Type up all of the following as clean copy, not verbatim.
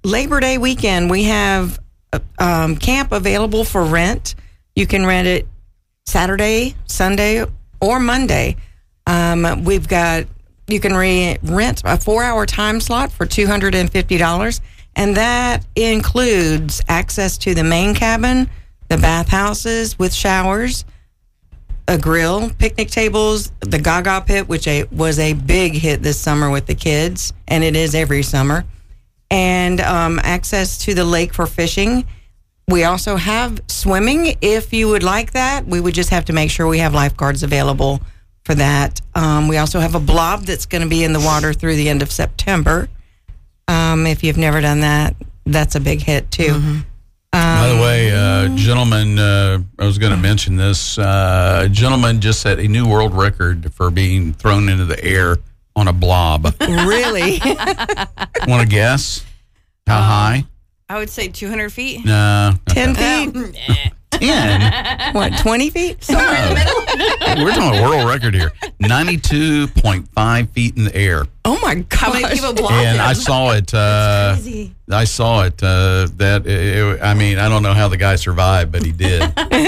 Labor Day weekend, we have camp available for rent. You can rent it Saturday, Sunday, or Monday. You can rent a 4-hour time slot for $250, and that includes access to the main cabin, the bathhouses with showers, a grill, picnic tables, the Gaga Pit, which was a big hit this summer with the kids, and it is every summer, and access to the lake for fishing. We also have swimming if you would like that. We would just have to make sure we have lifeguards available for that. We also have a blob that's going to be in the water through the end of September. If you've never done that, that's a big hit too. Mm-hmm. By the way, gentlemen, I was going to mention this. A gentleman just set a new world record for being thrown into the air on a blob. Really? Want to guess? How high? I would say 200 feet. No. 10 feet? 10? What, 20 feet? Somewhere in the middle. We're talking a world record here. 92.5 feet in the air. Oh, my gosh. How many people blocked And him? I saw it. Crazy. I saw it. I mean, I don't know how the guy survived, but he did.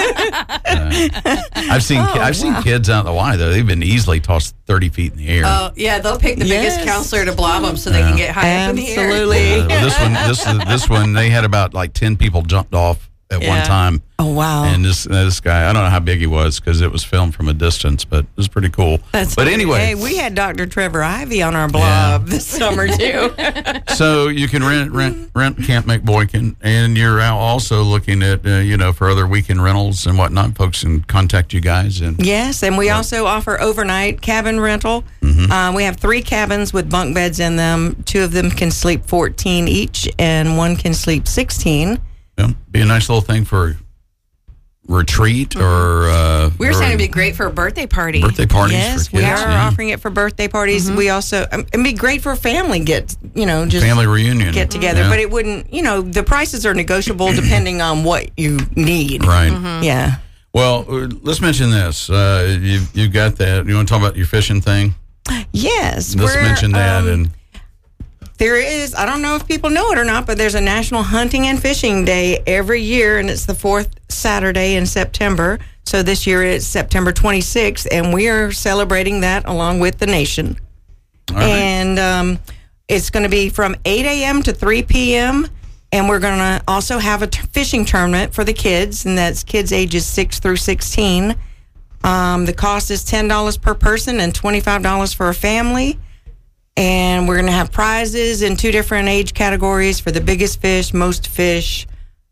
I've seen kids out in the Y though. They've been easily tossed 30 feet in the air. Oh, yeah, they'll pick the biggest counselor to blob them so they can get high up in the air. Absolutely. Well, this one, they had about like 10 people jumped off at one time. Oh, wow. And this guy, I don't know how big he was because it was filmed from a distance, but it was pretty cool. But anyway. Hey, we had Dr. Trevor Ivy on our blob this summer, too. So you can rent Camp McBoykin, and you're also looking at, for other weekend rentals and whatnot. Folks can contact you guys. Yes, and we also offer overnight cabin rental. Mm-hmm. We have 3 cabins with bunk beds in them. 2 of them can sleep 14 each, and 1 can sleep 16. Yeah, be a nice little thing for retreat or we were saying it'd be great for a birthday party. Birthday parties. Yes, for kids, we are offering it for birthday parties. We also it'd be great for family just family reunion get together. But it wouldn't. The prices are negotiable depending on what you need. Right. Mm-hmm. Yeah. Well, let's mention this. You got that? You want to talk about your fishing thing? Yes. Let's mention that and. There is, I don't know if people know it or not, but there's a National Hunting and Fishing Day every year, and it's the 4th Saturday in September. So this year it's September 26th, and we are celebrating that along with the nation. All right. And it's going to be from 8 a.m. to 3 p.m., and we're going to also have a fishing tournament for the kids, and that's kids ages 6 through 16. The cost is $10 per person and $25 for a family. And we're going to have prizes in 2 different age categories for the biggest fish, most fish.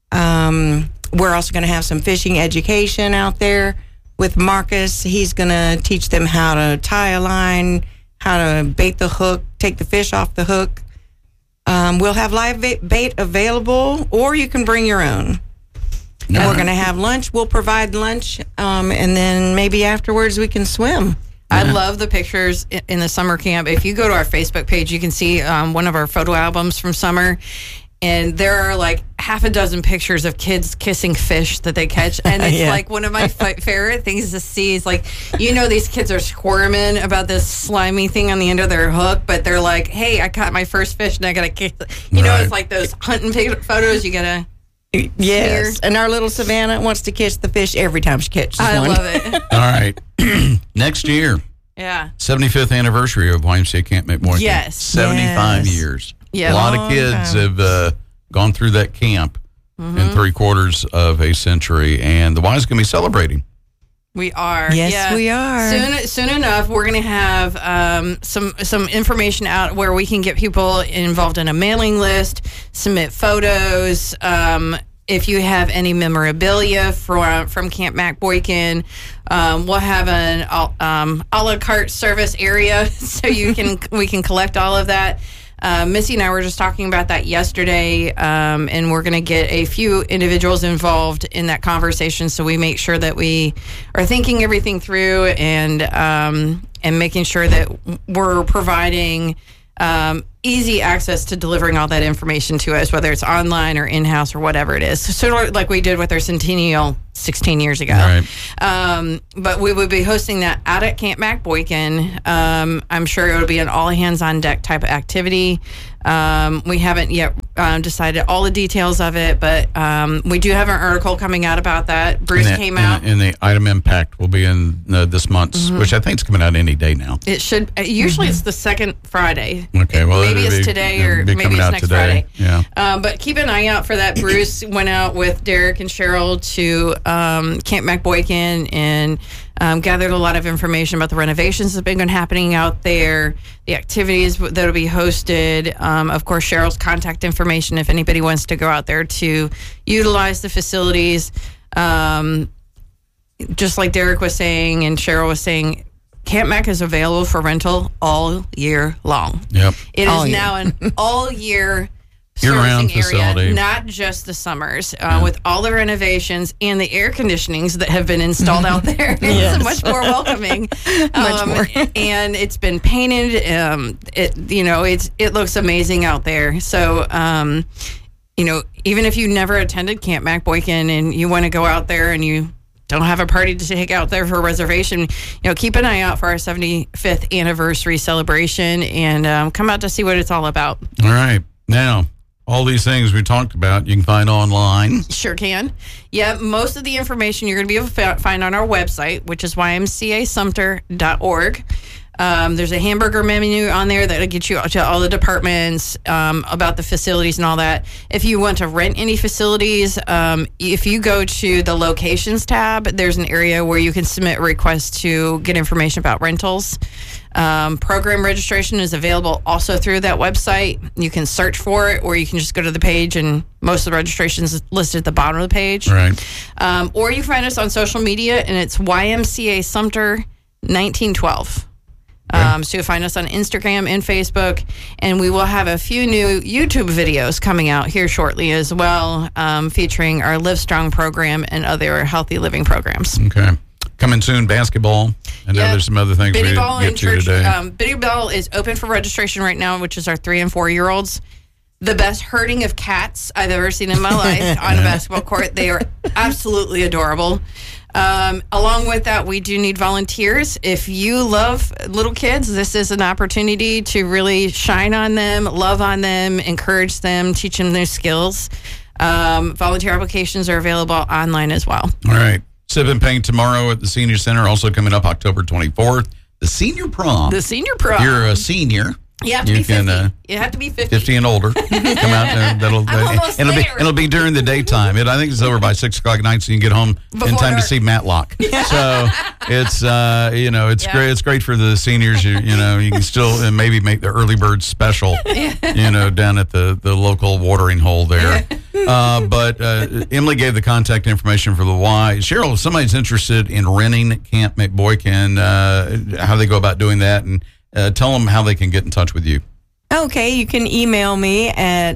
We're also going to have some fishing education out there with Marcus. He's going to teach them how to tie a line, how to bait the hook, take the fish off the hook. We'll have live bait available, or you can bring your own. And we're going to have lunch. We'll provide lunch, and then maybe afterwards we can swim. I love the pictures in the summer camp. If you go to our Facebook page, you can see one of our photo albums from summer. And there are like half a dozen pictures of kids kissing fish that they catch. And it's like one of my favorite things to see is like, these kids are squirming about this slimy thing on the end of their hook, but they're like, hey, I caught my first fish and I got to kiss it. It's like those hunting photos you got to. Yes, and our little Savannah wants to kiss the fish every time she catches one. I love it. All right. Next year. Yeah. 75th anniversary of YMCA Camp McBoykin. Yes. 75 years. Yeah. A lot of kids have gone through that camp in 3/4 of a century, and the Y's going to be celebrating. We are. Yes, we are. Soon enough, we're going to have some information out where we can get people involved in a mailing list, submit photos. If you have any memorabilia from Camp McBoykin, we'll have an a la carte service area so we can collect all of that. Missy and I were just talking about that yesterday, and we're going to get a few individuals involved in that conversation so we make sure that we are thinking everything through and making sure that we're providing easy access to delivering all that information to us, whether it's online or in-house or whatever it is. Sort of like we did with our Centennial 16 years ago. Right. But we would be hosting that out at Camp McBoykin. I'm sure it'll be an all-hands-on-deck type of activity. We haven't yet decided all the details of it, but we do have an article coming out about that. Bruce came out. And the item impact will be in this month's, which I think is coming out any day now. It should. Usually it's the second Friday. Okay, well, maybe it's today or maybe it's next Friday. Yeah. But keep an eye out for that. Bruce went out with Derek and Cheryl to Camp McBoykin and gathered a lot of information about the renovations that have been happening out there, the activities that will be hosted. Of course, Cheryl's contact information if anybody wants to go out there to utilize the facilities. Just like Derek was saying and Cheryl was saying, Camp Mac is available for rental all year long. Yep. It is now an all-year year-round facility, area, not just the summers, with all the renovations and the air conditionings that have been installed out there. It's much more welcoming, much more. And it's been painted. It looks amazing out there. So, even if you never attended Camp McBoykin and you want to go out there and you don't have a party to take out there for a reservation, keep an eye out for our 75th anniversary celebration and come out to see what it's all about. All right. Now, all these things we talked about, you can find online. Sure can. Yeah, most of the information you're going to be able to find on our website, which is ymcasumter.org. There's a hamburger menu on there that'll get you to all the departments, about the facilities and all that. If you want to rent any facilities, if you go to the locations tab, there's an area where you can submit requests to get information about rentals. Program registration is available also through that website. You can search for it, or you can just go to the page and most of the registrations is listed at the bottom of the page. Right. Or you find us on social media and it's YMCA Sumter 1912. So you'll find us on Instagram and Facebook, and we will have a few new YouTube videos coming out here shortly as well, featuring our Live Strong program and other healthy living programs. Okay. Coming soon, basketball. I know there's some other things Biddy we Ball didn't get to today. Biddy Ball is open for registration right now, which is our 3 and 4 year olds. The best herding of cats I've ever seen in my life on a basketball court. They are absolutely adorable. Along with that, we do need volunteers. If you love little kids, this is an opportunity to really shine on them, love on them, encourage them, teach them their skills. Volunteer applications are available online as well. All right. Sip and Paint tomorrow at the Senior Center. Also coming up October 24th, the Senior Prom. The Senior Prom. If you're a senior. You have to be 50. You have to be 50. 50 and older. Come out and it'll be during the daytime. I think it's over by 6 o'clock at night, so you can get home in time to see Matlock. So it's it's great. It's great for the seniors. You can still maybe make the early bird special. Down at the local watering hole there. But Emily gave the contact information for the Y. Cheryl, if somebody's interested in renting Camp McBoykin, how they go about doing that, and tell them how they can get in touch with you. Okay, you can email me at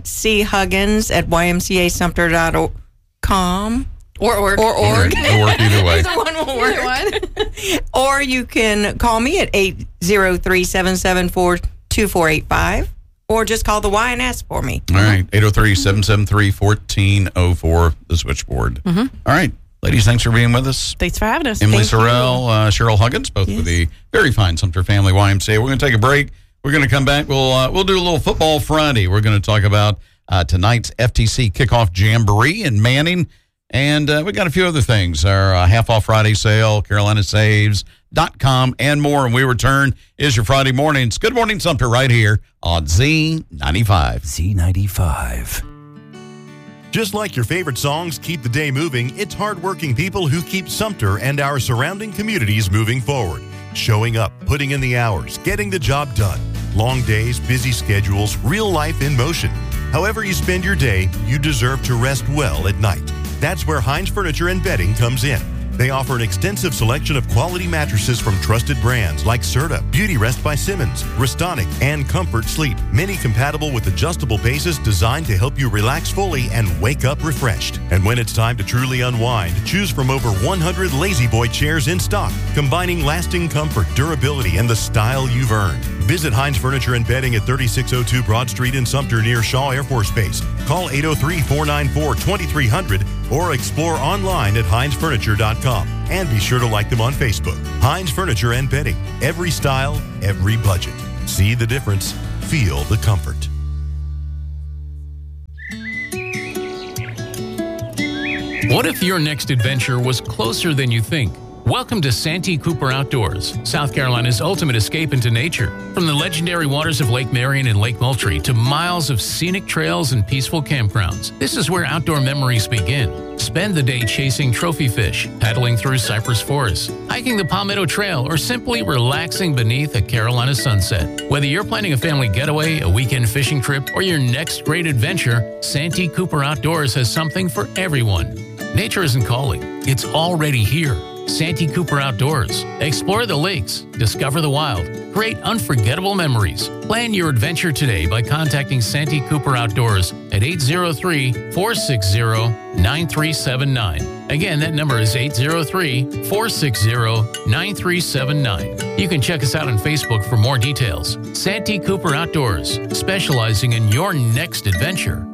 chuggins@ymcasumter.com or org. It'll work either way. Either one will work. Or you can call me at 803-774-2485, or just call the Y and ask for me. All right, 803-773-1404, the switchboard. All right. Ladies, thanks for being with us. Thanks for having us. Emily Sorrell, Cheryl Huggins, both with the very fine Sumter Family YMCA. We're going to take a break. We're going to come back. We'll do a little football Friday. We're going to talk about tonight's FTC kickoff jamboree in Manning. And we got a few other things. Our half-off Friday sale, CarolinaSaves.com, and more. And we return. Is your Friday mornings. Good Morning Sumter right here on Z95. Z95. Just like your favorite songs keep the day moving, it's hardworking people who keep Sumter and our surrounding communities moving forward. Showing up, putting in the hours, getting the job done. Long days, busy schedules, real life in motion. However you spend your day, you deserve to rest well at night. That's where Hines Furniture and Bedding comes in. They offer an extensive selection of quality mattresses from trusted brands like Serta, Beauty Rest by Simmons, Restonic, and Comfort Sleep. Many compatible with adjustable bases designed to help you relax fully and wake up refreshed. And when it's time to truly unwind, choose from over 100 Lazy Boy chairs in stock, combining lasting comfort, durability, and the style you've earned. Visit Hines Furniture and Bedding at 3602 Broad Street in Sumter near Shaw Air Force Base. Call 803-494-2300 or explore online at hinesfurniture.com. And be sure to like them on Facebook. Hines Furniture and Bedding. Every style, every budget. See the difference. Feel the comfort. What if your next adventure was closer than you think? Welcome to Santee Cooper Outdoors, South Carolina's ultimate escape into nature. From the legendary waters of Lake Marion and Lake Moultrie to miles of scenic trails and peaceful campgrounds, this is where outdoor memories begin. Spend the day chasing trophy fish, paddling through cypress forests, hiking the Palmetto Trail, or simply relaxing beneath a Carolina sunset. Whether you're planning a family getaway, a weekend fishing trip, or your next great adventure, Santee Cooper Outdoors has something for everyone. Nature isn't calling, it's already here. Santee Cooper Outdoors. Explore the lakes, discover the wild, create unforgettable memories. Plan your adventure today by contacting Santee Cooper Outdoors at 803-460-9379. Again, that number is 803-460-9379. You can check us out on Facebook for more details. Santee Cooper Outdoors, specializing in your next adventure.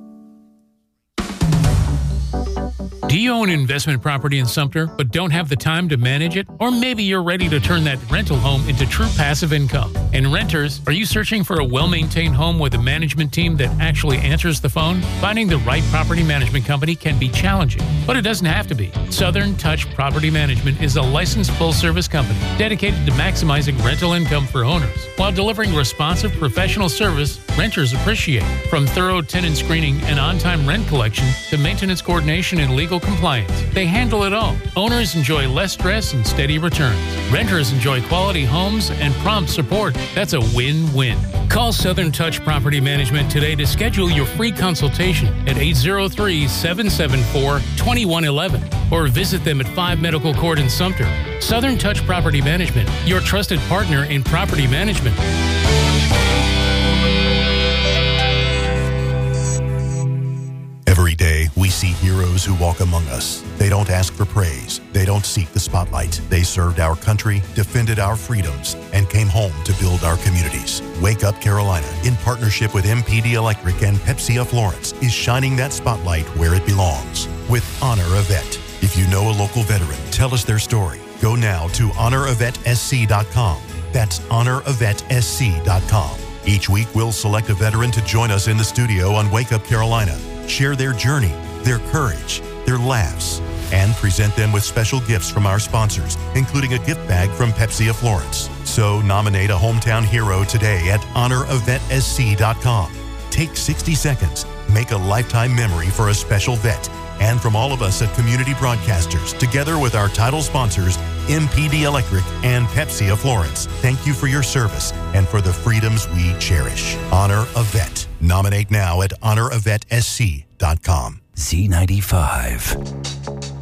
Do you own an investment property in Sumter but don't have the time to manage it? Or maybe you're ready to turn that rental home into true passive income. And renters, are you searching for a well-maintained home with a management team that actually answers the phone? Finding the right property management company can be challenging, but it doesn't have to be. Southern Touch Property Management is a licensed full-service company dedicated to maximizing rental income for owners while delivering responsive professional service renters appreciate. From thorough tenant screening and on-time rent collection to maintenance coordination and legal compliance, they handle it all. Owners enjoy less stress and steady returns. Renters enjoy quality homes and prompt support. That's a win-win. Call Southern Touch Property Management today to schedule your free consultation at 803-774-2111 or visit them at 5 Medical Court in Sumter. Southern Touch Property Management, your trusted partner in property management. Every day, we see heroes who walk among us. They don't ask for praise. They don't seek the spotlight. They served our country, defended our freedoms, and came home to build our communities. Wake Up Carolina, in partnership with MPD Electric and Pepsi of Florence, is shining that spotlight where it belongs with Honor a Vet. If you know a local veteran, tell us their story. Go now to honoravetsc.com. That's honoravetsc.com. Each week, we'll select a veteran to join us in the studio on Wake Up Carolina. Share their journey, their courage, their laughs, and present them with special gifts from our sponsors, including a gift bag from Pepsi of Florence. So nominate a hometown hero today at honoravetsc.com. Take 60 seconds, make a lifetime memory for a special vet. And from all of us at Community Broadcasters, together with our title sponsors, MPD Electric and Pepsi of Florence, thank you for your service and for the freedoms we cherish. Honor a Vet. Nominate now at honoravetsc.com. Z95.